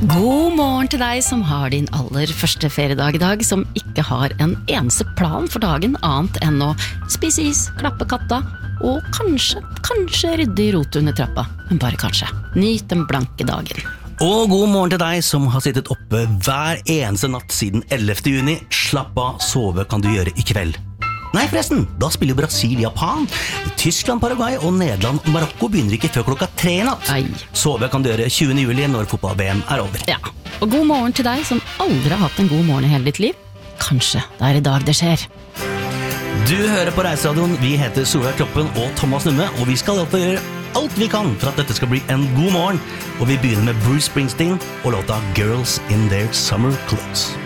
God morgen til deg som har din aller første feriedag I dag, som ikke har en eneste plan for dagen annet enn å spise is, klappe katta og kanskje rydde I rotet under trappa, men bare kanskje. Nyt den blanke dagen. Og god morgen til deg som har sittet oppe hver eneste natt siden 11. juni. Slapp av, sove kan du gjøre I kveld. Nei forresten, da spiller Brasil, Japan, Tyskland, Paraguay og Nederland og Marokko begynner ikke før klokka 3 I natt. Ei. Sove kan du gjøre 20. juli når fotball-VM over. Ja, og god morgen til deg som aldri har hatt en god morgen I hele ditt liv. Kanskje det I dag det skjer. Du hører på Reiseradioen, vi heter Solveig Kloppen og Thomas Numme, og vi skal gjøre alt vi kan for at dette skal bli en god morgen. Og vi begynner med Bruce Springsteen og låta Girls in Their Summer Clothes.